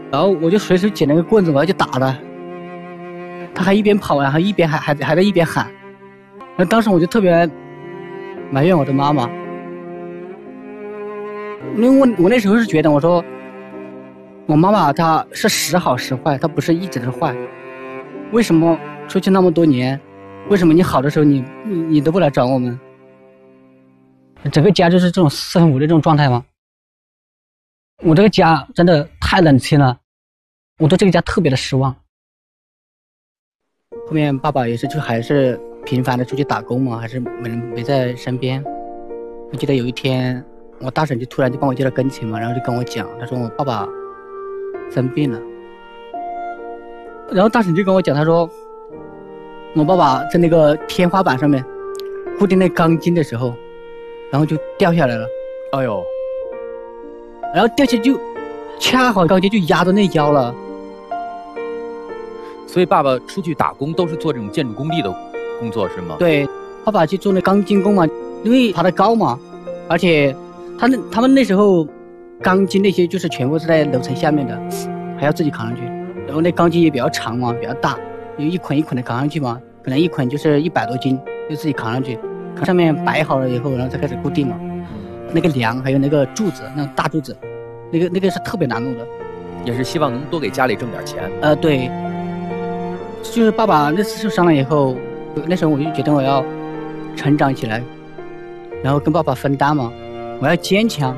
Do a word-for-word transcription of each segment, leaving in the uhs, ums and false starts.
然后我就随手捡了个棍子，我要去打他，他还一边跑，然后一边还还还在一边喊。那当时我就特别埋怨我的妈妈，因为我我那时候是觉得，我说我妈妈她是时好时坏，她不是一直是坏。为什么出去那么多年，为什么你好的时候你你你都不来找我们？整个家就是这种四分五的这种状态吗？我这个家真的太冷清了，我对这个家特别的失望。后面爸爸也是就还是频繁的出去打工嘛，还是没人没在身边。我记得有一天，我大婶就突然就帮我接到跟前嘛，然后就跟我讲，他说我爸爸生病了。然后大婶就跟我讲，他说我爸爸在那个天花板上面固定那钢筋的时候，然后就掉下来了。 哎呦！ 然后掉下去就恰好钢筋就压到那腰了。 所以爸爸出去打工都是做这种建筑工地的工作是吗？ 对，爸爸去做那钢筋工嘛，因为爬得高嘛，而且他那他们那时候钢筋那些就是全部是在楼层下面的，还要自己扛上去。然后那钢筋也比较长嘛，比较大，有一捆一捆的扛上去嘛，可能一捆就是一百多斤，就自己扛上去，上面摆好了以后，然后才开始固定嘛。那个梁还有那个柱子，那种大柱子，那个那个是特别难弄的， 也是希望能多给家里挣点钱。 呃，对，就是爸爸那次受伤了以后，那时候我就觉得我要成长起来，然后跟爸爸分担嘛，我要坚强。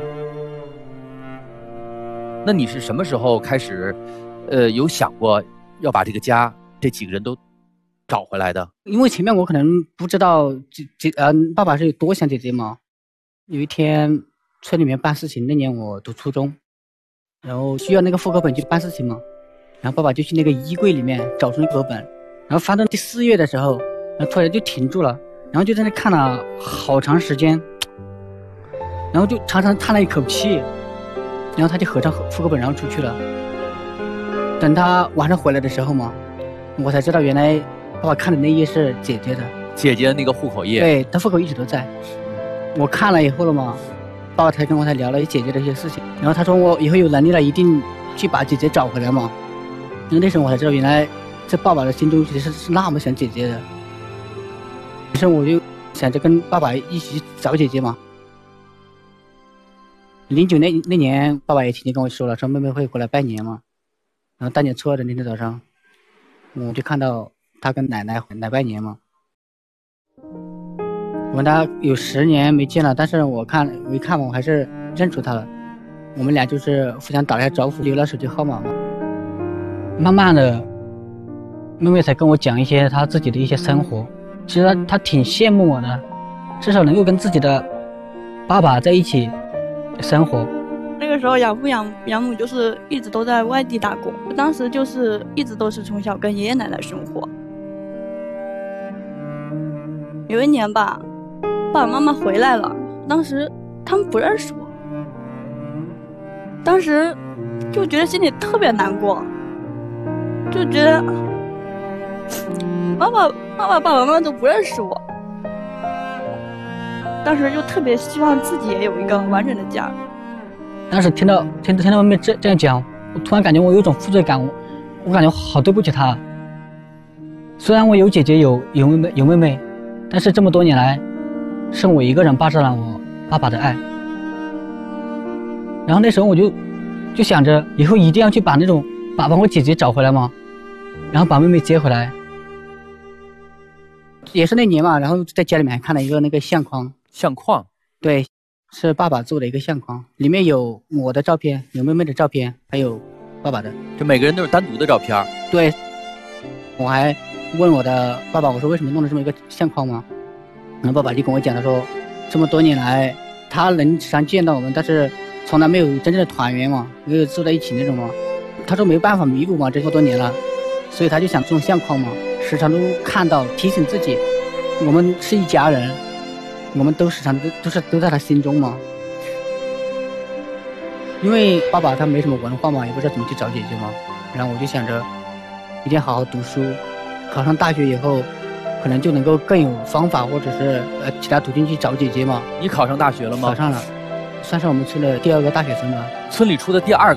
那你是什么时候开始，呃，有想过要把这个家这几个人都找回来的？ 因为前面我可能不知道姐姐呃爸爸是有多想姐姐嘛。有一天村里面办事情，那年我读初中，然后需要那个户口本去办事情嘛，然后爸爸就去那个衣柜里面找出那个户口本，然后翻到第四页的时候，然后突然就停住了，然后就在那看了好长时间，然后就长长叹了一口气，然后他就合上户口本然后出去了。等他晚上回来的时候嘛，我才知道原来爸爸看的那页是姐姐的， 姐姐的那个户口页。 对，他户口一直都在。我看了以后了嘛，爸爸才跟我才聊了姐姐的一些事情，然后他说我以后有能力了一定去把姐姐找回来嘛。因为那时候我才知道原来在爸爸的心中其实是那么想姐姐的，于是我就想着跟爸爸一起找姐姐嘛。零九那那年爸爸也提前跟我说了，说妹妹会过来拜年嘛，然后大年初二的那天早上，我就看到他跟奶奶来拜年嘛。我跟他有十年没见了，但是我看我一看我还是认出他了。我们俩就是互相打了下招呼，留了手机号码嘛。慢慢的，妹妹才跟我讲一些她自己的一些生活。其实她她挺羡慕我的，至少能够跟自己的爸爸在一起生活。 那个时候养父养养母就是一直都在外地打工，当时就是一直都是从小跟爷爷奶奶生活。有一年吧，爸爸妈妈回来了，当时他们不认识我，当时就觉得心里特别难过，就觉得妈妈妈妈爸爸妈妈都不认识我，当时就特别希望自己也有一个完整的家。 当时听到听听到妹妹这这样讲，我突然感觉我有一种负罪感，我我感觉好对不起她。虽然我有姐姐有有妹妹有妹妹，但是这么多年来，是我一个人霸占了我爸爸的爱。然后那时候我就就想着以后一定要去把那种把把我姐姐找回来嘛，然后把妹妹接回来。也是那年嘛，然后在家里面还看了一个那个相框。 相框？ 对，是爸爸做的一个相框，里面有我的照片，有妹妹的照片，还有爸爸的。 就每个人都是单独的照片？ 对。我还问我的爸爸，我说为什么弄了这么一个相框吗？然后爸爸就跟我讲，他说这么多年来他能时常见到我们，但是从来没有真正的团圆嘛，没有住在一起那种嘛。他说没有办法弥补嘛，这么多年了，所以他就想这种相框嘛，时常都看到，提醒自己我们是一家人，我们都时常都都是都在他心中嘛。因为爸爸他没什么文化嘛，也不知道怎么去找姐姐嘛，然后我就想着一定要好好读书，考上大学以后可能就能够更有方法，或者是呃其他途径去找姐姐嘛。 你考上大学了吗？ 考上了，算是我们村的第二个大学生吧。 村里出的第二